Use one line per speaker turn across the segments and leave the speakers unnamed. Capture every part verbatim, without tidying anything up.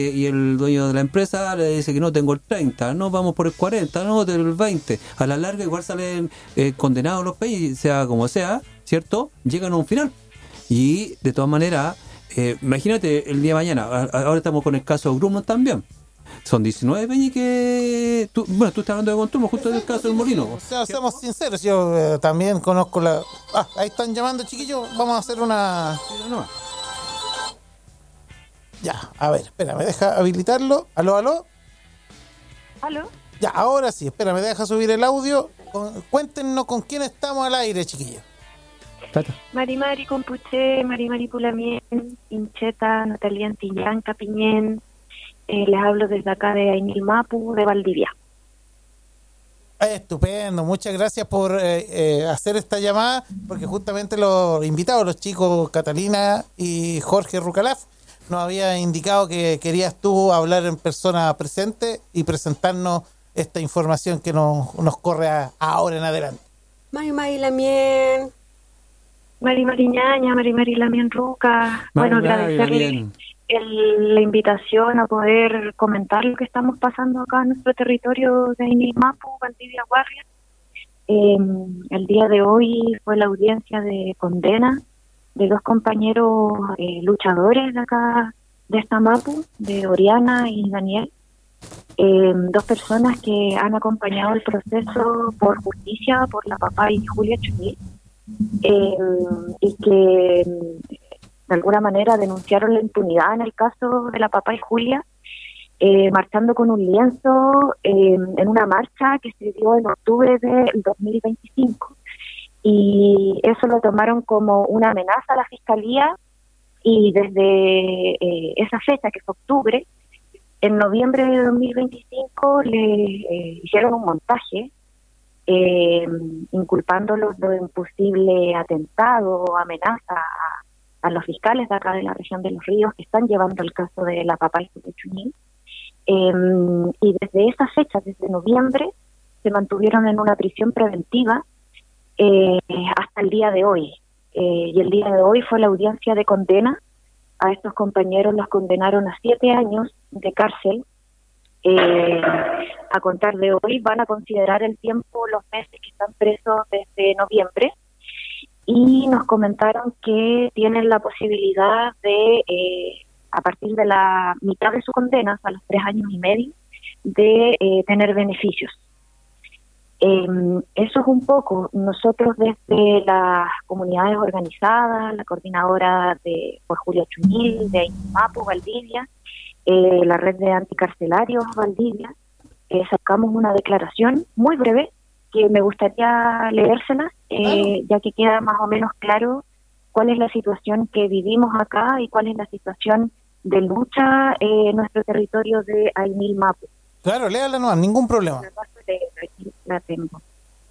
y el dueño de la empresa le dice que no, tengo el treinta, no, vamos por el cuarenta, no, del veinte. A la larga igual salen eh, condenados los países, sea como sea, ¿cierto? Llegan a un final. Y de todas maneras, eh, imagínate el día de mañana, a, a, ahora estamos con el caso de Grumman también. Son diecinueve peñas que... Tú, bueno, tú estás hablando de consumo, justo del caso del Molino.
O sea, seamos sinceros, yo eh, también conozco la... Ah, ahí están llamando, chiquillos, vamos a hacer una... Ya, a ver, espera, me deja habilitarlo. ¿Aló, aló?
¿Aló?
Ya, ahora sí, espera, me deja subir el audio. Con, cuéntenos con quién estamos al aire, chiquillos.
Mari Mari Compuché, Mari Mari Pulamien, Incheta, Natalia Antillán, Capiñén. Eh, les hablo desde acá de Ainil Mapu, de Valdivia.
Estupendo, muchas gracias por eh, eh, hacer esta llamada, porque justamente los invitados, los chicos Catalina y Jorge Rucalaf, nos había indicado que querías tú hablar en persona presente y presentarnos esta información que nos, nos corre a, ahora en adelante.
Mari Mari Lamien.
Mari Mari Ñaña, Mari Mari Lamien Ruca. Bueno, agradecerle el, la invitación a poder comentar lo que estamos pasando acá en nuestro territorio de Ainil Mapu, Valdivia, Guardia. Eh, el día de hoy fue la audiencia de condena de dos compañeros eh, luchadores de acá, de esta Mapu, de Oriana y Daniel, eh, dos personas que han acompañado el proceso por justicia por la papá y Julia Chumil, eh, y que de alguna manera denunciaron la impunidad en el caso de la papá y Julia, eh, marchando con un lienzo eh, en una marcha que se dio en octubre del dos mil veinticinco. Y eso lo tomaron como una amenaza a la Fiscalía, y desde eh, esa fecha, que fue octubre, en noviembre de dos mil veinticinco le eh, hicieron un montaje eh, inculpándolos de un posible atentado o amenaza a, a los fiscales de acá de la región de Los Ríos que están llevando el caso de la papá y de Chumil. Eh, y desde esa fecha, desde noviembre, se mantuvieron en una prisión preventiva Eh, hasta el día de hoy, eh, y el día de hoy fue la audiencia de condena. A estos compañeros los condenaron a siete años de cárcel. Eh, a contar de hoy van a considerar el tiempo, los meses que están presos desde noviembre, y nos comentaron que tienen la posibilidad de, eh, a partir de la mitad de su condena, a los tres años y medio, de eh, tener beneficios. Eh, eso es un poco. Nosotros desde las comunidades organizadas, la coordinadora de por Julia Chumil, de Ainil Mapu, Valdivia, eh, la red de anticarcelarios Valdivia, eh, sacamos una declaración muy breve que me gustaría leérsela, eh, ya que queda más o menos claro cuál es la situación que vivimos acá y cuál es la situación de lucha eh, en nuestro territorio de Ainil Mapu.
Claro, léala, no, ningún problema.
Aquí la tengo.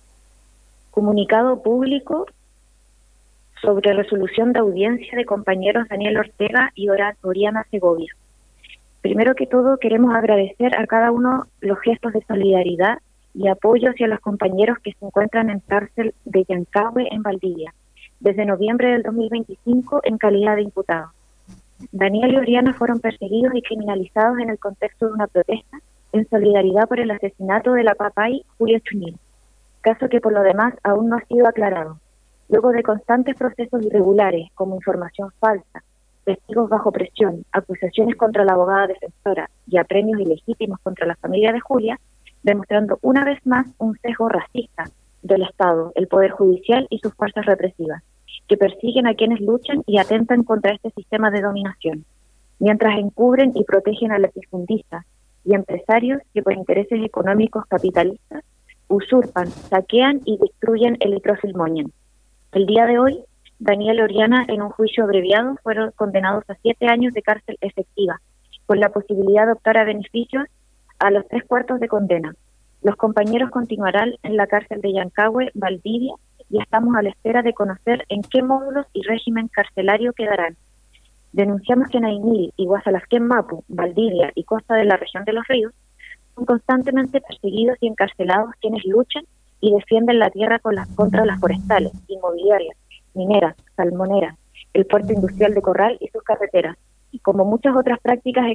Comunicado público sobre resolución de audiencia de compañeros Daniel Ortega y Oriana Segovia. Primero que todo, queremos agradecer a cada uno los gestos de solidaridad y apoyo hacia los compañeros que se encuentran en cárcel de Yancahue, en Valdivia, desde noviembre del dos mil veinticinco en calidad de imputados. Daniel y Oriana fueron perseguidos y criminalizados en el contexto de una protesta en solidaridad por el asesinato de la papay Julia Chumil, caso que por lo demás aún no ha sido aclarado. Luego de constantes procesos irregulares, como información falsa, testigos bajo presión, acusaciones contra la abogada defensora y apremios ilegítimos contra la familia de Julia, demostrando una vez más un sesgo racista del Estado, el Poder Judicial y sus fuerzas represivas, que persiguen a quienes luchan y atentan contra este sistema de dominación, mientras encubren y protegen a latifundistas y empresarios que por intereses económicos capitalistas usurpan, saquean y destruyen el Litrofilmonien. El día de hoy, Daniel y Oriana, en un juicio abreviado, fueron condenados a siete años de cárcel efectiva, con la posibilidad de optar a beneficios a los tres cuartos de condena. Los compañeros continuarán en la cárcel de Yancahue, Valdivia, y estamos a la espera de conocer en qué módulos y régimen carcelario quedarán. Denunciamos que en Ainil y Guasalasquén, Mapu, Valdivia y costa de la región de Los Ríos son constantemente perseguidos y encarcelados quienes luchan y defienden la tierra con las, contra las forestales, inmobiliarias, mineras, salmoneras, el puerto industrial de Corral y sus carreteras, como muchas otras prácticas